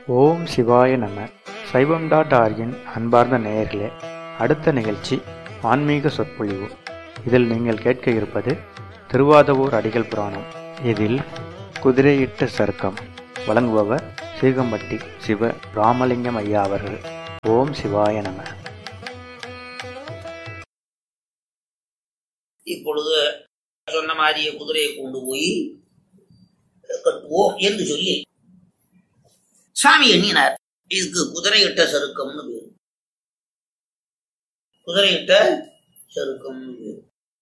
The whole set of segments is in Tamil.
ஓம் சிவாய நம. சைவம்.org-இன் அன்பார்ந்த நேயர்களே, அடுத்த நிகழ்ச்சி ஆன்மீக சொற்பொழிவு. இதில் நீங்கள் கேட்க இருப்பது திருவாதவூர் அடிகள் புராணம். இதில் குதிரையிட்ட சருக்கம் வழங்குபவர் சீகம்பட்டி சிவ ராமலிங்கம் ஐயா அவர்கள். ஓம் சிவாய நம. இப்பொழுது சொன்ன மாதிரியே குதிரையை கொண்டு போய் கட்டுவோம் என்று சொல்லி சாமி எண்ணினார். இதுக்கு குதிரையிட்ட சருக்கம்னு பேரு. குதிரையிட்ட சருக்கம்னு பேரு.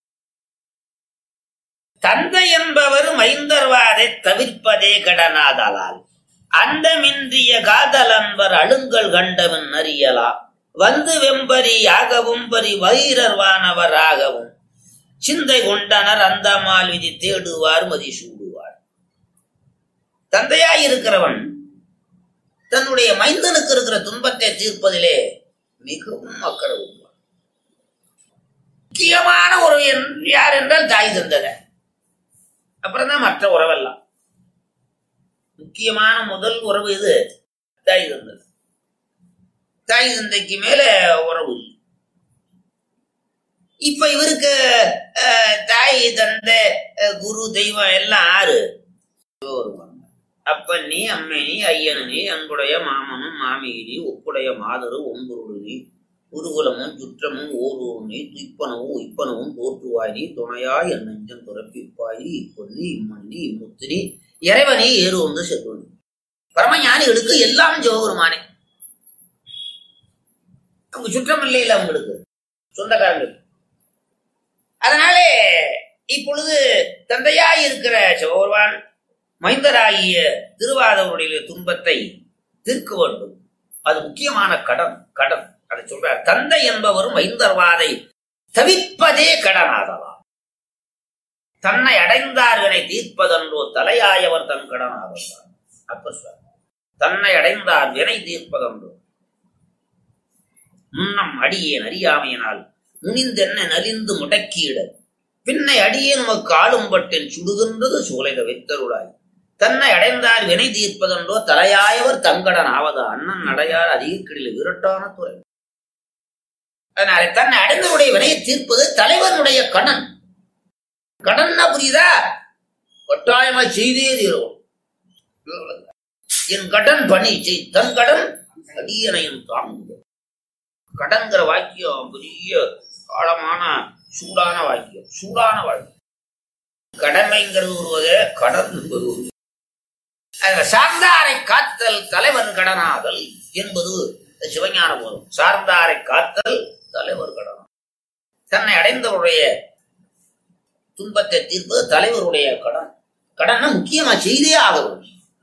தந்தை என்பவர் மைந்தர்வாதை தவிர்ப்பதே கடனாதலால் அந்தமின்றிய காதல் அன்பர் அழுங்கல் கண்டவன் அறியலா வந்து வெம்பரி யாகவும் பரி வைரர்வானவராகவும் சிந்தை கொண்டனர் அந்த மால் விதி தேடுவார் மதி சூடுவார். தந்தையாயிருக்கிறவன் தன்னுடைய மைந்தனுக்கு இருக்கிற துன்பத்தை தீர்ப்பதிலே மிகவும் அக்கறை கொள்வார். முக்கியமான உறவு யார் என்றால் தாய் தந்ததை, அப்புறம் தான் மற்ற உறவெல்லாம். முக்கியமான முதல் உறவு இது தாய் தந்தது. தாய் தந்தைக்கு மேல உறவு. இப்ப இவருக்கு தாய் தந்த குரு தெய்வம் எல்லாம் ஆறு. அப்பன்னி அம்மனி ஐயனி அன்புடைய மாமனும் மாமியினி ஒப்புடைய மாதரு ஒன்பொருளி உருகுலமும் சுற்றமும் ஓரூர்னி துய்ப்பனவும் இப்பனவும் தோற்றுவாயி துணையாய் என் நெஞ்சம் துறப்பிப்பாயி இப்பொன்னி இம்மன்னி இம்முத்தினி இறைவனே ஏறு வந்து செல்வனி. பரமஞானிகளுக்கு எல்லாம் சிவபெருமானே. அவங்க சுற்றம் இல்லையில அவங்களுக்கு சொந்தக்காரங்களுக்கு. அதனாலே இப்பொழுது தந்தையாய் இருக்கிற சிவபெருமான் மைந்தராகிய திருவாதவருடைய துன்பத்தை தீர்க்க வேண்டும். அது முக்கியமான கடன். அதை சொல்றார். தந்தை என்பவரும் மைந்தர்வாதை தவிர்ப்பதே கடனாதலாம். தன்னை அடைந்தார்வினை தீர்ப்பதன்றோ தலையாயவர் தன் கடனாதலார். அப்ப சார், தன்னை அடைந்தார் வினை தீர்ப்பதன்றோ முன்னம் அடியேன் அறியாமையினால் முனிந்தென்ன நலிந்து முடக்கியிட பின்னை அடியே நமக்கு ஆளும்பட்டில் சுடுகின்றது சூளைக வைத்தருளாய் தன்னை அடைந்தார் வினை தீர்ப்பதென்றோ தலையாயவர் தங்கடன் ஆவதா அண்ணன் நடையார் அதிகக்கிடில் விரட்டான துறை. அதனால தன்னை அடைந்தவருடைய வினையை தீர்ப்பது தலைவனுடைய கடன். கடன்னா புரியுதா? கட்டாயமா செய்தே தீரும். என் கடன் பணி செய் தன் கடன் அடியனையும் தாங்கு. கடன்கிற வாக்கியம் பெரிய ஆழமான சூடான வாக்கியம். கடமைங்கிறது ஒருவதே, கடன் என்பது ஒரு. சார்ந்தாரை காத்தல் தலைவர் கடனாதல் என்பது சிவஞான போதும். சார்ந்தாரை காத்தல் தலைவர் கடனா. தன்னை அடைந்தவருடைய துன்பத்தை தீர்ப்பது தலைவருடைய கடன். கடனை முக்கியமா செய்தே ஆகும்.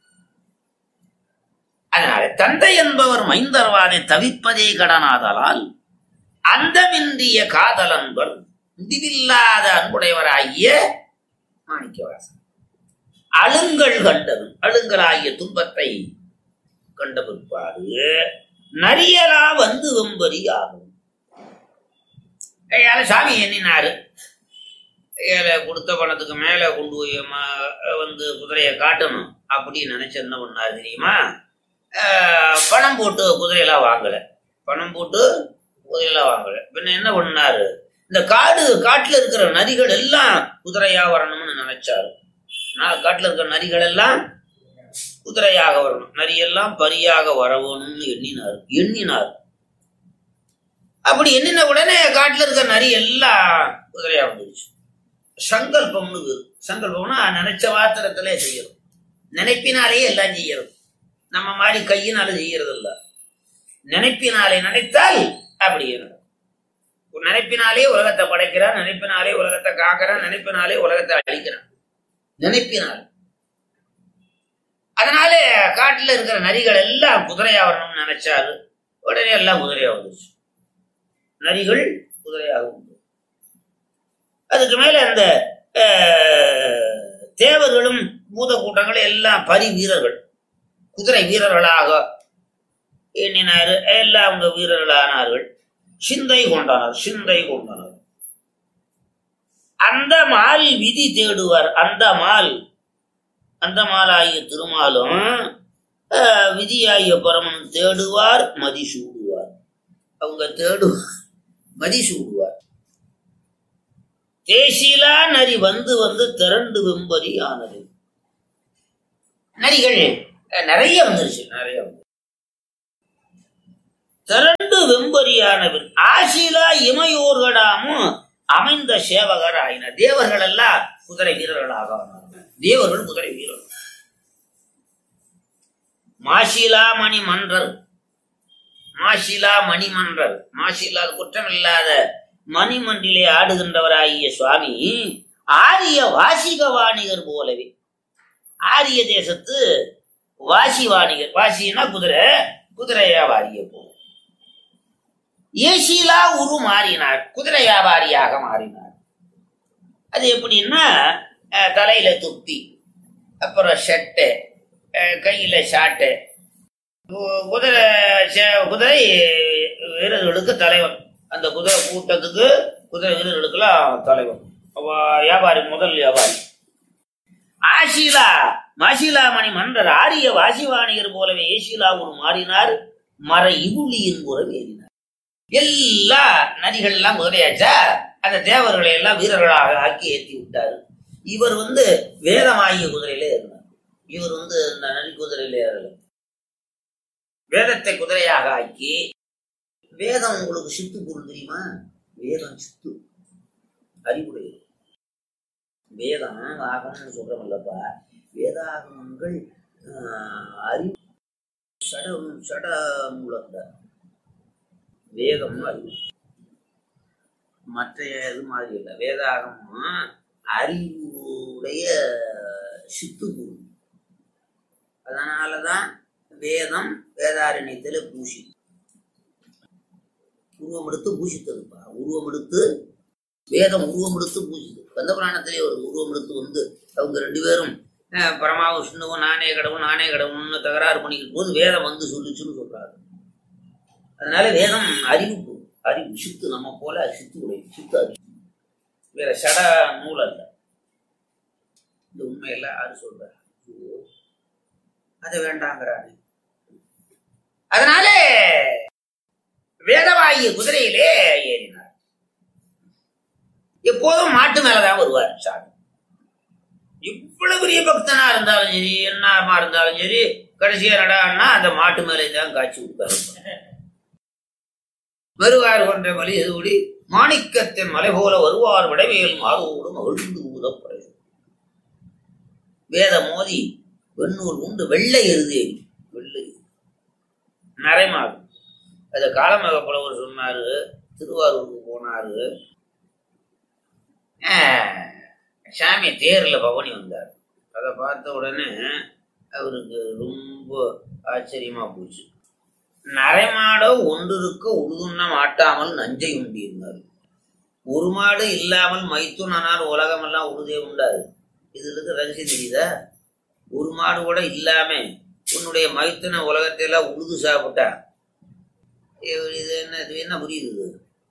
அதனால தந்தை என்பவர் மைந்தர்வாதை தவிர்ப்பதே கடனாதலால் அந்தமின்றிய காதல் அன்பர் முடிவில்லாத அன்புடையவராகிய மாணிக்கவாசன் அழுங்கல் கண்டவன் அழுங்கலாகிய துன்பத்தை கண்ட பிற்பாடு நரியலா வந்து வெம்பரி ஆகும். சாமி எண்ணினாரு. கொடுத்த பணத்துக்கு மேல கொண்டு போய் வந்து குதிரையை காட்டணும் அப்படின்னு நினைச்சு என்ன பண்ணாரு தெரியுமா? பணம் போட்டு குதிரையெல்லாம் வாங்கல. பின்ன என்ன பண்ணாரு? இந்த காட்டுல இருக்கிற நரிகள் எல்லாம் குதிரையா வரணும்னு நினைச்சாரு. காட்டுல இருக்கிற நரிகள் எல்லாம் குதிரையாக வரணும், நரியெல்லாம் பரியாக வரணும்னு எண்ணினார். அப்படி எண்ணின உடனே காட்டுல இருக்கிற நரி எல்லாம் குதிரையா வந்துருச்சு. சங்கல்பம்னு பேரு. சங்கல்பம்னா நினைச்ச வாத்திரத்திலே செய்யணும், நினைப்பினாலேயே எல்லாம் செய்யறது. நம்ம மாதிரி கையினால செய்யறது இல்ல, நினைப்பினாலே நினைத்தால் அப்படியே நடக்கும். நினைப்பினாலே உலகத்தை படைக்கிறான், நினைப்பினாலே உலகத்தை காக்கிறான், நினைப்பினாலே உலகத்தை அழிக்கிறான். நினைப்பினால். அதனால காட்டுல இருக்கிற நரிகள் எல்லாம் குதிரையா வரணும்னு நினைச்சாரு. உடனே எல்லாம் குதிரையா வந்துச்சு. நரிகள் குதிரையாக உண்டு. அதுக்கு மேல அந்த தேவர்களும் பூத கூட்டங்களும் எல்லாம் பரி வீரர்கள், குதிரை வீரர்களாக எண்ணினாரு. எல்லாம் அவங்க வீரர்களானார்கள். சிந்தை கொண்டனர். அந்த மால் விதி தேடுவார். அந்த மால் ஆகிய திருமாலும் விதியாகிய பரமன் தேடுவார் மதி சூடுவார். அவங்க தேடுவார் மதி சூடுவார். தேசிலா நரி வந்து வந்து திரண்டு வெம்பரி ஆனது. நரிகள் நிறைய வந்துருச்சு, நிறைய வந்து திரண்டு வெம்பரியானவன் ஆசிலா இமையோர்களாமும் அமைந்த சேவகர் ஆயினர். தேவர்கள் எல்லாம் குதிரை வீரர்களாக ஆனார்கள். தேவர்கள் குதிரை வீரர்கள். மாசிலா மணிமன்றர், மாசிலா மணிமன்றர், மாசிலா குற்றமில்லாத மணிமன்றிலே ஆடுகின்றவராகிய சுவாமி ஆரிய வாசிக வாணிகர் போலவே, ஆரிய தேசத்து வாசி வாணிகர், வாசினா குதிரை, குதிரை வியாபாரிய போல ஏசிலா உரு மாறினார், குதிரை வியாபாரியாக மாறினார். அது எப்படின்னா தலையில துப்பி, அப்புறம் ஷெட்டு, கையில ஷாட்டு. குதிரை குதிரை வீரர்களுக்கு தலைவன், அந்த குதிரை கூட்டத்துக்கு குதிரை வீரர்களுக்கெல்லாம் தலைவன், வியாபாரி, முதல் வியாபாரி. ஆசிலா மாசிலாமணி மன்றர் ஆரிய வாசிவாணியர் போலவே ஏசிலா ஒரு மாறினார். மர இவுளியின் புறம் ஏறினார். எல்லா நதிகள் எல்லாம் குதிரையாச்சா, அந்த தேவர்களை எல்லாம் வீரர்களாக ஆக்கி ஏற்றி விட்டாரு. இவர் வேதமாகிய குதிரையிலே ஏறினார். இவர் இந்த நதி குதிரையிலே ஏறல. வேதத்தை குதிரையாக ஆக்கி, வேதம் உங்களுக்கு சித்து பொருள் தெரியுமா? வேதம் சித்து அறிவுடைய வேதம் ஆகணும்னு சொல்றோம்லப்பா. வேதாகமங்கள் அறிவு சட மூலத்த வேதம் அறிவு, மற்ற இது மாதிரி இல்லை. வேதாகமும் அறிவுடைய சித்து பொருள். அதனாலதான் வேதம் வேதாரண்யத்துல பூசி உருவம் எடுத்து பூசித்ததுப்பா. உருவம் எடுத்து வேதம் உருவம் எடுத்து பூசிது. கந்த புராணத்திலே ஒரு உருவம் எடுத்து அவங்க ரெண்டு பேரும் பரமா விஷ்ணுவும் நானே கடவுள்னு தகராறு பண்ணிக்கிட்டு போது வேதம் சொல்லிச்சுன்னு சொல்றாரு. அதனால வேதம் அறிவு, அறிவு சித்து, நம்ம போல சித்து உடைய சித்து அறிவு, வேற சட நூல் அல்ல. இந்த உண்மையெல்லாம் யாரு சொல்ற? அது வேண்டாங்கிறாரு. அதனால வேதவாகிய குதிரையிலே ஏறினார். எப்போதும் மாட்டு மேலதான் வருவார் சாமி. இவ்வளவு பெரிய பக்தனா இருந்தாலும் சரி, என்னமா இருந்தாலும் சரி, கடைசியா நடான்னா அந்த மாட்டு மேலே தான் காட்சி கொடுப்பாரு. வருவார் கொன்ற மலி எதுபடி மாணிக்கத்தின் மலை போல வருவார் விடவேல் மாதோடு மகிழ்ந்து ஊதப்படை. வேத மோதி வெண்ணூல் உண்டு வெள்ளை எருதே, வெள்ளை நரைமாடு. அது காலமாக புலவர் சொன்னாரு. திருவாரூருக்கு போனாரு. சாமி தேர்ல பவனி வந்தார். அதை பார்த்த உடனே அவருக்கு ரொம்ப ஆச்சரியமா போச்சு. நரைமாடோ ஒன்றிருக்க உழுதுண்ண மாட்டாமல் நஞ்சை உண்டியிருந்தார். ஒரு மாடு இல்லாமல் மைத்துனார் உலகமெல்லாம் உழுதே உண்டாரு. இதுல இருக்க ரகசியம் தெரியுதா? ஒரு மாடு கூட இல்லாம உன்னுடைய மைத்துன உலகத்தையெல்லாம் உழுது சாப்பிட்டா இது என்ன புரியுது?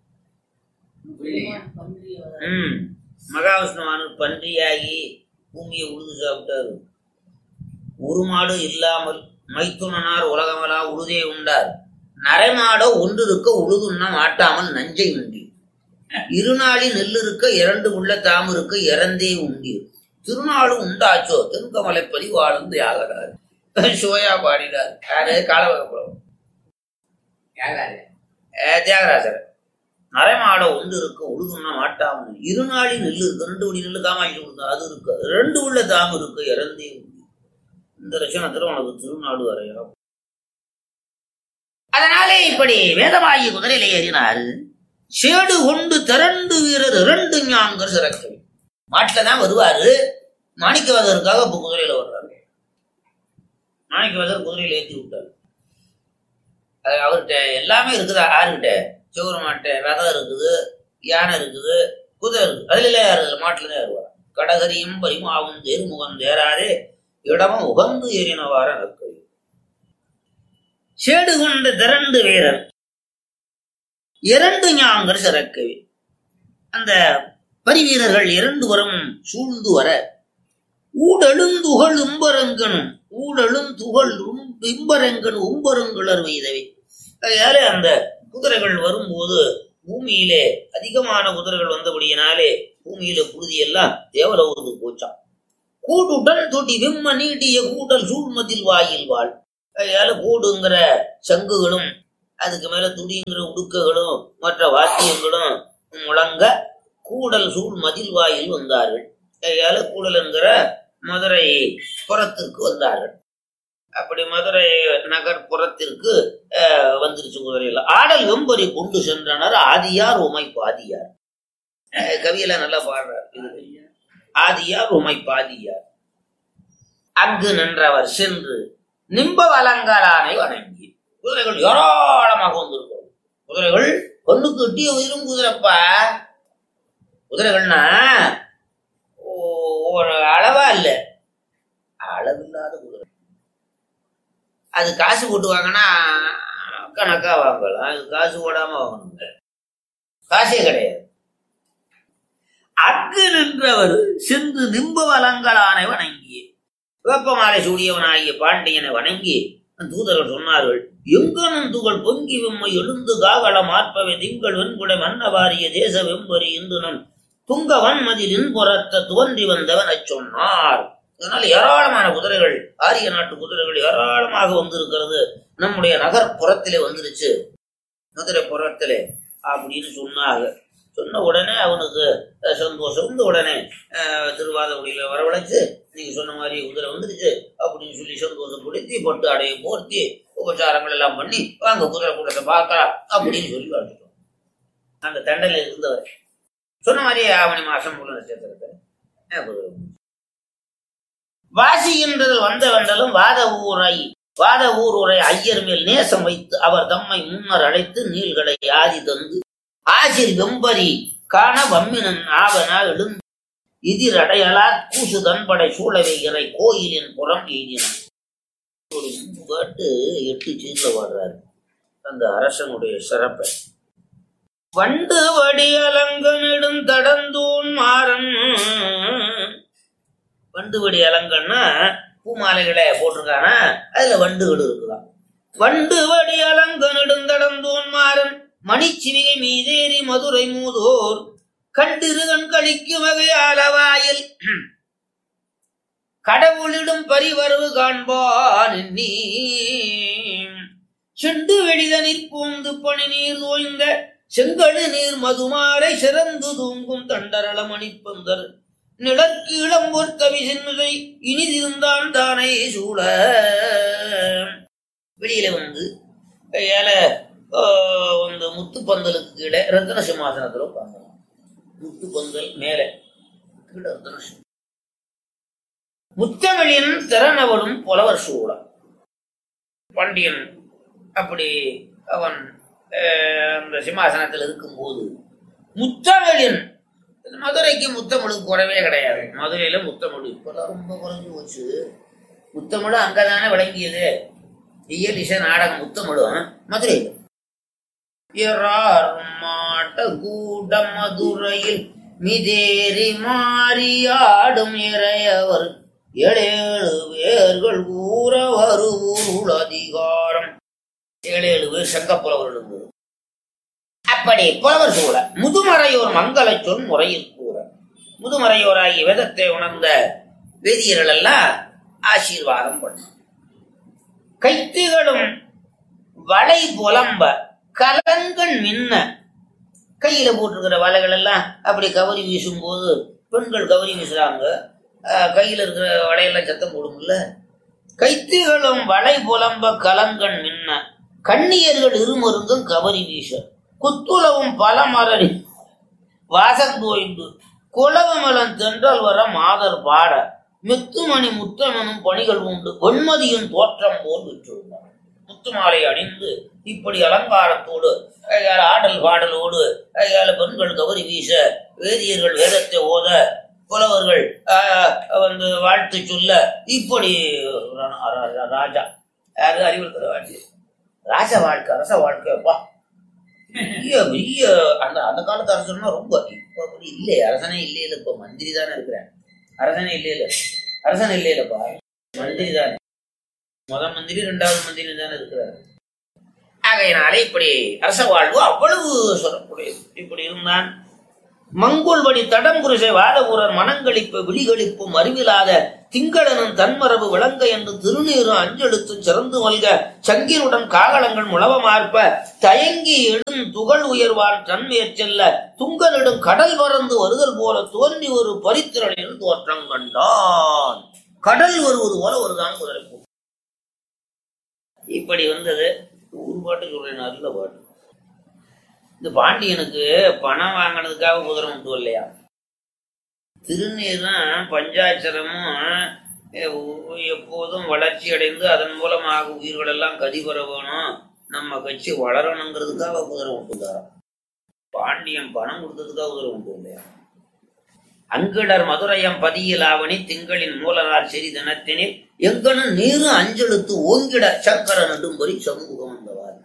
மகாவிஷ்ணுவான பன்றியாகி பூமியை உழுது சாப்பிட்டாரு. ஒரு மாடு இல்லாமல் மைத்துனார் உலகமெல்லாம் உழுதே உண்டார். நரைமாடோ ஒன்று இருக்க உழுதுண்ண மாட்டாமல் நஞ்சை உண்டி. இருநாளி நெல் இருக்க இரண்டு உள்ள தாம் இருக்க இறந்தே உண்டீர். திருநாளும் உண்டாச்சோ தென்கமலை பதிவாழ்ந்து யாகரார். சோயா பாடினார். யாரு? காலவகப்புறம் தியாகராஜர். நரைமாடோ ஒன்று இருக்க உழுதுண்ண மாட்டாமல் இருநாளி நெல் இருக்கு, ரெண்டு உடி நெல்லு காமாட்சி கொடுத்தா அது இருக்கு, ரெண்டு உள்ள தாம் இருக்க இறந்தே உண்டு. இந்த லட்சணத்துல உனக்கு திருநாடு வரையா. அதனாலே இப்படி வேதமாகிய குதிரையில ஏறினாரு. சேடு கொண்டு திரண்டு வீரர் இரண்டு ஞாங்கர் சிறக்கை. மாட்டுலதான் வருவாரு. மாணிக்கவாதருக்காக இப்ப குதிரையில வர்றாரு. மாணிக்கவாதர் குதிரையில ஏற்றி விட்டாரு. அவர்கிட்ட எல்லாமே இருக்குதா? யாருக்கிட்ட? சிவருமாட்ட ரதம் இருக்குது, யானை இருக்குது, குதிரை இருக்குது. அதுல யாரு? மாட்டுலதான் ஏறுவார். கடகரியும் பரிமாவும் தேர்முகம் தேராதே இடமும் உகந்து ஏறினவார நற்கை. சேடு கொண்டு திரண்டு வீரர் இரண்டு ஞாங்கர் சிறக்கை. அந்த பரிவீரர்கள் இரண்டு வரும் சூழ்ந்து வர ஊடெழுந்துகள் உம்பரங்கனும் ஊடெழுந்துகள் இம்பரங்கன் ஒம்பருங்குளர் வைதவை. அதனால அந்த குதிரைகள் வரும்போது பூமியிலே அதிகமான குதிரைகள் வந்தபடியினாலே பூமியில புழுதி எல்லாம் தேவலோகத்துக்கு போச்சான். கூட்டுடன் தொட்டி விம்ம நீட்டிய கூட்டல் சூழ்மதில் வாயில் வாழ். அதனால கூடுங்கிற சங்குகளும் அதுக்கு மேல துடிங்கிற உடுக்குகளும் மற்ற வாத்தியங்களும் முழங்க கூடல் சூழ் மதில் வாயில் வந்தார்கள். அதனால கூடல் என்கிற மதுரை புறத்திற்கு வந்தார்கள். அப்படி மதுரை நகர்ப்புறத்திற்கு வந்துருச்சு குதிரையில். ஆடல் வெம்பரி கொண்டு சென்றனர் ஆதியார் உமைப்பாதியார். கவியில நல்லா பாடுறார். ஆதியார் உமைப்பாதியார். அங்கு நின்றவர் சென்று நிம்ப வலங்கலானை வணங்கி. குதிரைகள் ஏராளமாக வந்திருக்கும். குதிரைகள் ஒண்ணுக்கு எட்டிய உயிரும் குதிரைப்பா. குதிரைகள்னா ஒரு அளவா இல்ல, அளவில்லாத குதிரை. அது காசு போட்டு வாங்கினா கணக்கா வாங்கலாம், அது காசு போடாம வாங்கணுங்க, காசே கிடையாது. அங்கு நின்றவர் சென்று நிம்ப வலங்கலானை வணங்கி வேப்பமாலை சூடியவனாகிய பாண்டியனை வணங்கி தூதர்கள் சொன்னார்கள், எங்கனும் துகள் பொங்கி வெம்மை எழுந்து காகள மாற்பவை திங்கள் வெண்குடை மன்னவாரிய தேச வெம்பரி இன்று நம் துங்க வன்மதிலின் புறத்த தோன்றி வந்தவன் சொன்னார். அதனால ஏராளமான குதிரைகள், ஆரிய நாட்டு குதிரைகள் ஏராளமாக வந்திருக்கிறது, நம்முடைய நகர்ப்புறத்திலே வந்துருச்சு, மதுரை புறத்திலே அப்படின்னு சொன்னாங்க. சொன்ன உடனே அவனுக்கு சந்தோஷம். இந்த உடனே திருவாதகுடியில வரவழைச்சு நீங்க சொன்ன மாதிரி குதிரை வந்துருச்சு அப்படின்னு சொல்லி சந்தோஷப்படுத்தி பொட்டு அடையை போர்த்தி உபச்சாரங்கள் எல்லாம் பண்ணி வாங்க குதிரை கூட்டத்தை பார்க்கலாம் அப்படின்னு சொல்லி வாழ்த்துட்டோம். அந்த தண்டல இருந்தவர் சொன்ன மாதிரியே ஆவணி மாசம் மூல நட்சத்திரத்தை வாசி என்றது வந்த வண்டலும் வாத ஊர் உரை ஐயர் மேல் நேசம் வைத்து அவர் தம்மை முன்னர் அழைத்து நீள்களை ஆதி தந்து ஆசில் வெம்பரி காண வம்மினன் ஆவனா எழுந்து இதிர் அடையலா கூசு தன்படை சூழவை இறை கோயிலின் புறம் எய்தினான். ஒரு பாட்டு 8 சீர்ல வாடுறாரு அந்த அரசனுடைய சிறப்பை. வண்டு வடி அலங்க நெடும் தடந்தூன் மாறன். வண்டு வடி அலங்கன்னா பூமாலைகளை போட்டிருக்கானா, அதுல வண்டுகள் இருக்குதான். வண்டு வடி அலங்க நெடும் தடந்தூன் மாறன் மணிச்சிவிகை மீதேறி மதுரை மூதோர் கண்டிருகன் கழிக்கும் வகை அளவாயில் கடவுளிடும் பரிவரவு காண்பான் நீ செண்டு வெளிதனிற் பூந்து பணி நீர் ஓய்ந்த செங்கழு நீர் மதுமாலை சிறந்து தூங்கும் தண்டரள மணிப்பந்தர் நிழற்கு இளம்பொர் கவி சென்முதை இனிதிருந்தான் தானே சூழ. வெளியில வந்து கையால வந்து முத்துப்பந்தலுக்கு கீழே ரத்ன சிம்மாசனத்துல உட்கார்ந்து, முத்துப்பந்தல் மேல கீழே ரத்ன முத்தமிழின் திறனவடும் புலவர் சூழம். பாண்டியன் அப்படி அவன் அந்த சிம்மாசனத்தில் இருக்கும்போது முத்தமிழின், மதுரைக்கு முத்தமிழுக்கு குறைவே கிடையாது. மதுரையில முத்தமிழ் இப்பதான் ரொம்ப குறைஞ்சு போச்சு. முத்தமிழ் அங்கதானே விளங்கியது. இயல் இசை நாடகம் முத்தமிழும் மதுரையில். மாட்ட கூட்டம் மதுரையில் மிதேறி மாறியாடும் இறையவர் 7 பேர்கள் ஊற வருவூர் அதிகாரம். 7 பேர் சங்கப்புலவர் இருந்தது. அப்படி புலவர் சூழ முதுமறையோர் மங்கள சொல் முறையில் கூற. முதுமறையோராகிய வேதத்தை உணர்ந்த வேதியர்கள் எல்லாம் ஆசீர்வாதம் பண்ண. கைத்திகளும் வளை புலம்ப கலங்கள் மின்ன. கையில போட்டிருக்கிற வலைகள் எல்லாம் அப்படி கவரி வீசும் போது பெண்கள் கவரி வீசுறாங்க, கையில இருக்கிற வலையெல்லாம் சத்தம் போடும்ல. கைத்திகளும் வளை புலம்ப கலங்கண் மின்ன கண்ணியர்கள் இருமருங்கும் கவரி வீச குத்துளவும் பல மரடி வாசந்தோய்ந்து குளவமலன் தென்றல் வர மாதர் பாட மெத்துமணி முத்தமனும் பணிகள் உண்டு வெண்மதியின் தோற்றம் போல் விற்றுள்ளார். முத்துமாலை அணிந்து இப்படி அலங்காரத்தோடு ஆடல் பாடலோடு பெண்கள் கவரி வீச வேதியர்கள் வேதத்தை ஓத புலவர்கள் வந்து வாழ்த்து சொல்ல இப்படி ராஜா யாரு அறிவுறுத்துற வாழ்க்கை ராஜ வாழ்க்கை அரச வாழ்க்கைப்பா பெரிய அந்த காலத்து அரசன்னா ரொம்ப. இப்ப அப்படி இல்லை, அரசனே இல்லையில, இப்ப மந்திரி தானே இருக்கிறேன். அரசனே இல்லையில, அரசன் இல்லையிலப்பா, மந்திரி தானே. முதல் மந்திரி 2வது மந்திரி தானே இருக்கிறார். ஆகையினாலே இப்படி அரச வாழ்வு அவ்வளவு சிறப்புடையது. இப்படி இருந்தான். மங்குள்வடி தடம்புருஷை வாதபுரர் மனங்களிப்பு விழிகளிப்பும் அறிவிலாத திங்களனும் தன்மரபு விளங்க என்று திருநீரும் அஞ்செழுத்து சிறந்து மல்க சங்கினுடன் காகளங்கள் முழவமார்ப்ப தயங்கி எழும் துகள் உயர்வான் தன்மையற் செல்ல துங்கனிடும் கடல் பறந்து வருதல் போல தோன்றி ஒரு பரித்திரனில் தோற்றம் கண்டான். கடல் வருவது போல வருதான் குதிரை. இப்படி வந்தது. ஒரு பாட்டு சொல்றேன், நல்ல பாட்டு. இந்த பாண்டியனுக்கு பணம் வாங்கினதுக்காக குதிரை மட்டும் இல்லையா, திருநீரும் பஞ்சாட்சரமும் எப்போதும் வளர்ச்சி அடைந்து அதன் மூலமாக உயிர்கள் எல்லாம் கதிபெற வேணும், நம்ம கட்சி வளரணுங்கிறதுக்காக குதிரை மட்டும்தான். பாண்டியன் பணம் கொடுத்ததுக்காக குதிரை மட்டும் இல்லையா. அங்கிடர் மதுரையம் பதியில் ஆவணி திங்களின் மூலனார் செறி தினத்தினில் எங்கனும் நீரு அஞ்செழுத்து ஓங்கிட சக்கர நடும்பொறி சமூகம் வந்தவார்.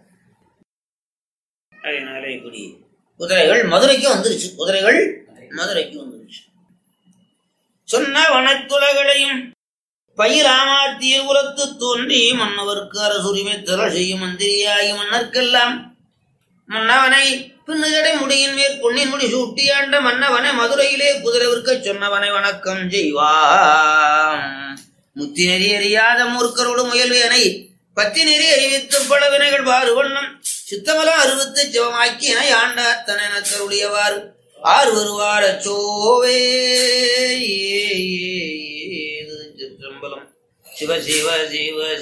அதனால இப்படி குதிரைகள் மதுரைக்கு வந்துருச்சு. குதிரைகள் மதுரைக்கு வந்துருச்சு. சொன்ன வனத்துலகளையும் பயிராமாத்திய குலத்து தோன்றி மன்னவர்க்கு அரசுரிமை திரள் செய்யும் மந்திரியாகி மன்னர்க்கெல்லாம் முன்னவனை பின்னுகடை முடியின் மேற் பொன்னின் முடி சூட்டியாண்ட மன்னவனை மதுரையிலே குதிரை விற்க சொன்னவனை வணக்கம் செய்வாம். முத்தி நெறி அறியாத மூர்க்கரோடு முயல்வேனை பத்தி நெறி அறிவித்து பல வினைகள் பாரு வண்ணம் சித்தமலம் அறுவித்து சிவமாக்கி என ஆண்டார் தன கருளியவாறு ஆறு வருவார சோவே சிற்றம்பலம் சிவ சிவ சிவ